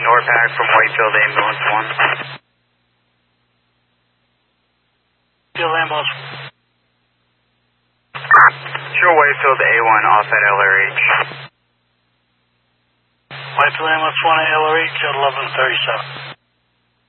NORPAC from Whitefield Ambulance 1. Field Ambulance. Sure, Whitefield A1 off at LRH. Whitefield Ambulance 1 at LRH at 11:37.